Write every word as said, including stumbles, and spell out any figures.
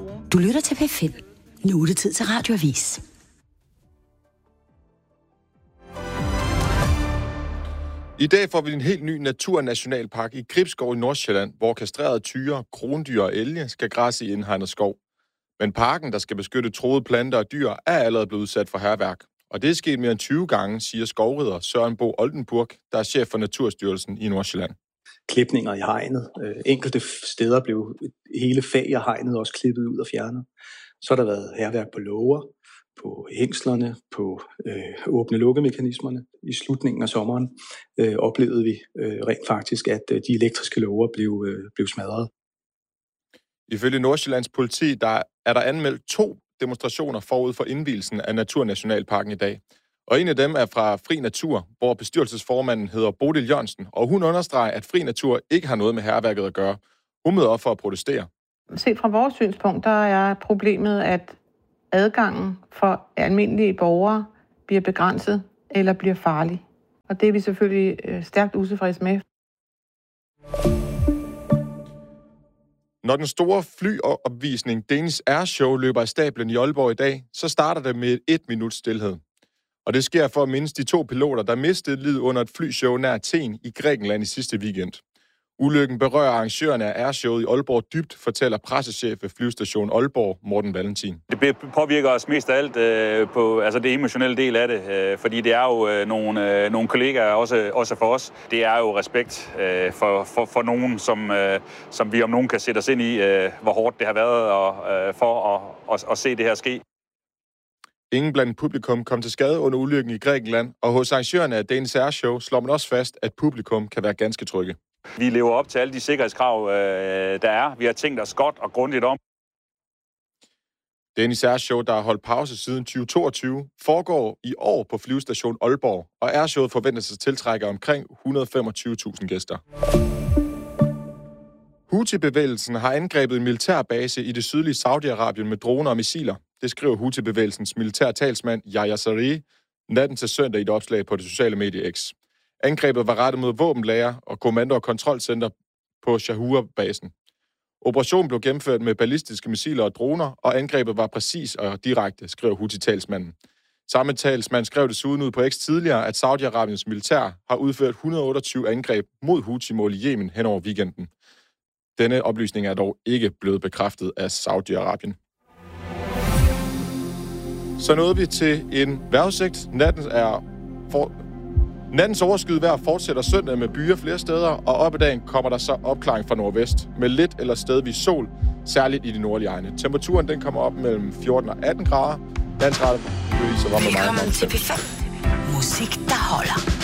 Du lytter til P fem. Nu er det tid til Radioavis. I dag får vi en helt ny naturnationalpark i Gribskov i Nordsjælland, hvor kastrerede tyre, krondyr og elge skal græsse i indhegnet skov. Men parken, der skal beskytte truede planter og dyr, er allerede blevet udsat for hærværk. Og det er sket mere end tyve gange, siger skovrider Søren Bo Oldenburg, der er chef for Naturstyrelsen i Nordsjælland. Klipninger i hegnet. Enkelte steder blev hele fag af hegnet også klippet ud og fjernet. Så har der været hærværk på låger, på hængslerne, på øh, åbne-lukke-mekanismerne. I slutningen af sommeren øh, oplevede vi øh, rent faktisk, at øh, de elektriske låger blev, øh, blev smadret. Ifølge Nordsjællands politi, der er der anmeldt to demonstrationer forud for indvielsen af Naturnationalparken i dag. Og en af dem er fra Fri Natur, hvor bestyrelsesformanden hedder Bodil Jørgensen, og hun understreger, at Fri Natur ikke har noget med hærværket at gøre. Hun møder op for at protestere. Set fra vores synspunkt, der er problemet, at adgangen for almindelige borgere bliver begrænset eller bliver farlig. Og det er vi selvfølgelig stærkt utilfredse med. Når den store flyopvisning Danish Air Show løber af stablen i Aalborg i dag, så starter det med et minut stilhed. Og det sker for at mindes de to piloter, der mistede livet under et flyshow nær Athen i Grækenland i sidste weekend. Ulykken berører arrangørerne af Airshowet i Aalborg dybt, fortæller pressechef ved flyvestation Aalborg, Morten Valentin. Det påvirker os mest af alt øh, på altså det emotionelle del af det, øh, fordi det er jo øh, nogle, øh, nogle kollegaer også, også for os. Det er jo respekt øh, for, for, for nogen, som, øh, som vi om nogen kan sætte os ind i, øh, hvor hårdt det har været og, øh, for at, at, at se det her ske. Ingen blandt publikum kom til skade under ulykken i Grækenland, og hos arrangørerne af Danish Air Show slår man også fast, at publikum kan være ganske trygge. Vi lever op til alle de sikkerhedskrav, øh, der er. Vi har tænkt os godt og grundigt om. Danish Air Show, der har holdt pause siden tyve toogtyve, foregår i år på flyvestation Aalborg, og Airshowet forventes at tiltrække omkring et hundrede og femogtyve tusind gæster. Houthi-bevægelsen har angrebet en militærbase i det sydlige Saudi-Arabien med droner og missiler. Det skriver Houthi-bevægelsens militære talsmand Yahya Saree natten til søndag i et opslag på det sociale medie X. Angrebet var rettet mod våbenlager og kommando- og kontrolcenter på Shahua-basen. Operationen blev gennemført med ballistiske missiler og droner, og angrebet var præcis og direkte, skriver Houthi-talsmanden. Samme talsmand skrev desuden ud på X tidligere, at Saudi-Arabiens militær har udført et hundrede og otteogtyve angreb mod Houthi-mål i Yemen hen over weekenden. Denne oplysning er dog ikke blevet bekræftet af Saudi-Arabien. Så nåede vi til en vejrudsigt. Natten er for... Nattens overskyet vejr fortsætter søndag med byer flere steder, og op ad dagen kommer der så opklaring fra nordvest med lidt eller stedvis sol, særligt i de nordlige egne. Temperaturen den kommer op mellem fjorten og atten grader. Landsrettet Louise var med mig. Velkommen til P fem. Musik, der holder.